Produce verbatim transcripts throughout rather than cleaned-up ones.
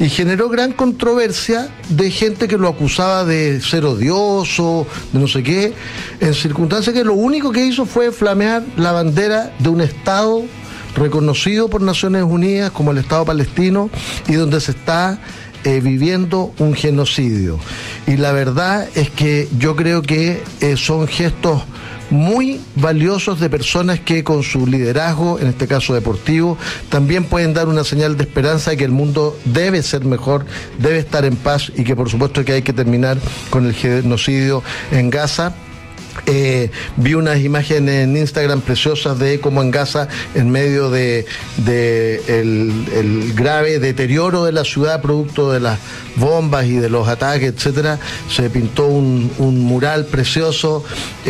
y generó gran controversia de gente que lo acusaba de ser odioso, de no sé qué, en circunstancias que lo único que hizo fue flamear la bandera de un Estado reconocido por Naciones Unidas como el Estado palestino y donde se está eh, viviendo un genocidio. Y la verdad es que yo creo que eh, son gestos muy valiosos de personas que con su liderazgo, en este caso deportivo, también pueden dar una señal de esperanza de que el mundo debe ser mejor, debe estar en paz y que por supuesto que hay que terminar con el genocidio en Gaza. Eh, vi unas imágenes en Instagram preciosas de cómo en Gaza, en medio de, de el, el grave deterioro de la ciudad producto de las bombas y de los ataques, etcétera, se pintó un, un mural precioso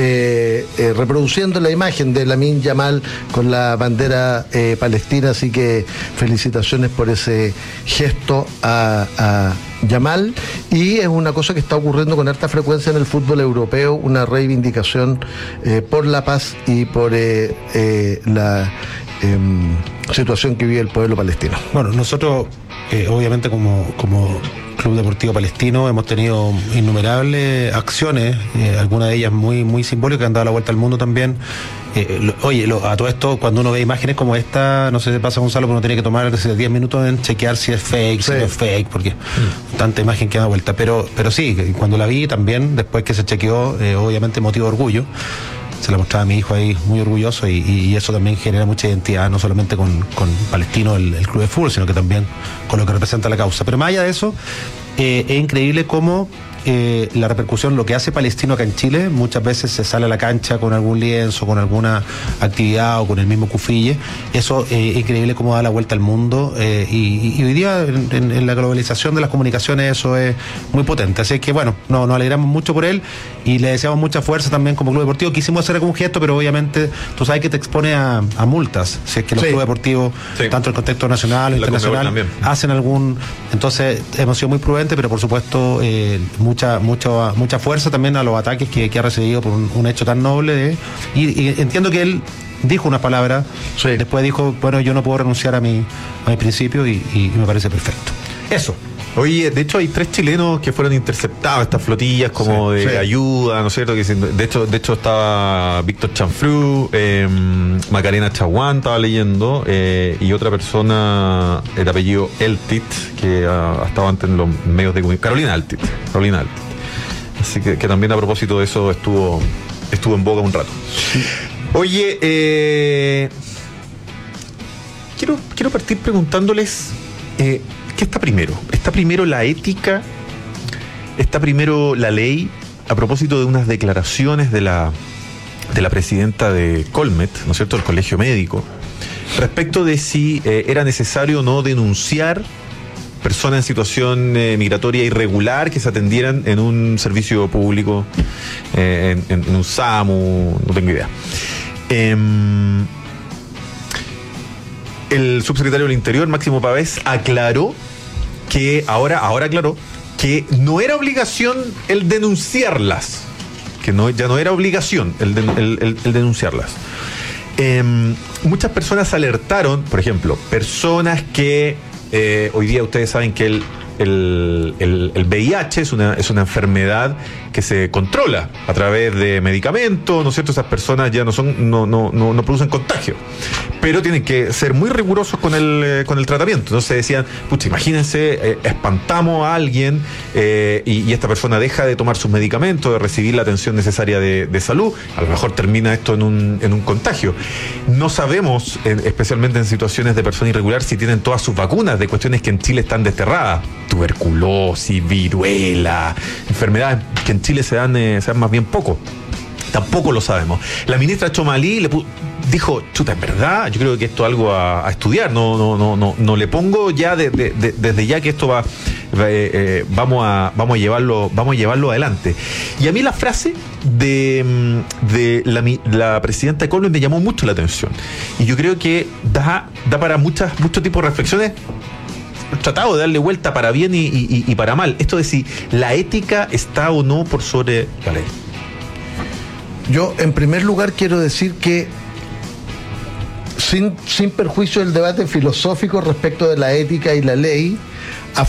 eh, eh, reproduciendo la imagen de Lamin Yamal con la bandera eh, palestina, así que felicitaciones por ese gesto a, a Yamal, y es una cosa que está ocurriendo con harta frecuencia en el fútbol europeo, una reivindicación eh, por la paz y por eh, eh, la eh, situación que vive el pueblo palestino. Bueno, nosotros eh, obviamente como, como Club Deportivo Palestino hemos tenido innumerables acciones, eh, algunas de ellas muy, muy simbólicas, que han dado la vuelta al mundo también. Eh, lo, oye, lo, a todo esto, cuando uno ve imágenes como esta, no sé si pasa, Gonzalo, pero uno tiene que tomar diez minutos en chequear si es fake, sí. si no es fake, porque mm. tanta imagen que da vuelta. Pero, pero sí, cuando la vi también, después que se chequeó, eh, obviamente motivo de orgullo. Se la mostraba a mi hijo ahí muy orgulloso y, y eso también genera mucha identidad, no solamente con, con Palestino, el, el club de fútbol, sino que también con lo que representa la causa. Pero más allá de eso, eh, es increíble cómo eh, la repercusión, lo que hace Palestino acá en Chile, muchas veces se sale a la cancha con algún lienzo, con alguna actividad o con el mismo cufille. Eso eh, es increíble cómo da la vuelta al mundo eh, y, y hoy día en, en, en la globalización de las comunicaciones eso es muy potente. Así que bueno, no, nos alegramos mucho por él y le deseamos mucha fuerza también como club deportivo. Quisimos hacer algún gesto, pero obviamente tú sabes que te expone a, a multas, si es que los sí. clubes deportivos, sí. tanto en el contexto nacional o internacional, hacen algún... Entonces hemos sido muy prudentes, pero por supuesto eh, mucha mucha mucha fuerza también a los ataques que, que ha recibido por un, un hecho tan noble de, y, y entiendo que él dijo una palabra, sí. después dijo, bueno, yo no puedo renunciar a mi, a mi principio y, y, y me parece perfecto. Eso. Oye, de hecho hay tres chilenos que fueron interceptados, estas flotillas como sí, de sí. ayuda, ¿no es cierto? Que de hecho, de hecho estaba Víctor Chanflú, eh, Macarena Chaguán estaba leyendo, eh, y otra persona, el apellido Eltit, que ha, ha estado antes en los medios de comunicación, Carolina Eltit, Carolina Eltit. Así que, que también a propósito de eso estuvo, estuvo en boga un rato. Oye, eh, quiero, quiero partir preguntándoles, eh, ¿qué está primero? ¿Está primero la ética? ¿Está primero la ley? A propósito de unas declaraciones de la, de la presidenta de Colmet, ¿no es cierto?, del Colegio Médico, respecto de si eh, era necesario o no denunciar personas en situación eh, migratoria irregular que se atendieran en un servicio público, eh, en, en un SAMU, no tengo idea. Eh, el subsecretario del Interior, Máximo Pavés, aclaró que ahora, ahora aclaró que no era obligación el denunciarlas, que no, ya no era obligación el, de, el, el, el denunciarlas. Eh, muchas personas alertaron, por ejemplo, personas que eh, hoy día ustedes saben que el El, el, el V I H es una, es una enfermedad que se controla a través de medicamentos, ¿no es cierto? Esas personas ya no son, no, no, no, no producen contagio, pero tienen que ser muy rigurosos con el, eh, con el tratamiento. Entonces decían, pucha, imagínense, eh, espantamos a alguien eh, y, y esta persona deja de tomar sus medicamentos, de recibir la atención necesaria de, de salud, a lo mejor termina esto en un, en un contagio. No sabemos, en, especialmente en situaciones de persona irregular, si tienen todas sus vacunas de cuestiones que en Chile están desterradas. Tuberculosis, viruela, enfermedades que en Chile se dan, eh, se dan más bien poco. Tampoco lo sabemos. La ministra Chomalí le pu- dijo, chuta, en verdad, yo creo que esto es algo a, a estudiar. No, no, no, no, no le pongo ya de, de, de, desde ya que esto va, eh, eh, vamos a, vamos a llevarlo, vamos a llevarlo adelante. Y a mí la frase de, de la, la presidenta de Colmet me llamó mucho la atención. Y yo creo que da, da para muchas, muchos tipos de reflexiones. Tratado de darle vuelta para bien y, y, y para mal. Esto de si la ética está o no por sobre la ley. Yo, en primer lugar, quiero decir que sin, sin perjuicio del debate filosófico respecto de la ética y la ley,